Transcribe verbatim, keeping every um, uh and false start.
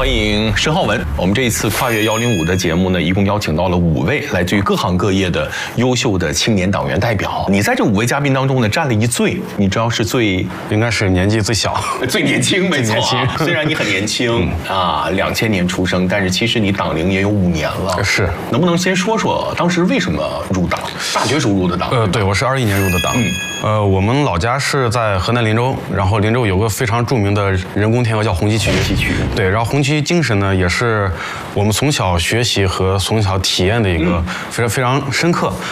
欢迎申浩文。我们这一次跨越幺零五的节目呢，一共邀请到了五位来自于各行各业的优秀的青年党员代表。你在这五位嘉宾当中呢，占了一最，你知道是最应该是年纪最小、 最年轻，没错、啊。虽然你很年轻、嗯、啊，两千年出生，但是其实你党龄也有五年了。 是， 能不能先说说当时为什么入党？大学时候入的党？ 呃，对，我是二一年入的党。嗯，呃，我们老家是在河南林州，然后林州有个非常著名的人工田鹅叫红旗渠。 红旗渠。 对，然后红旗精神呢，也是我们从小学习和从小体验的一个非常非常深刻。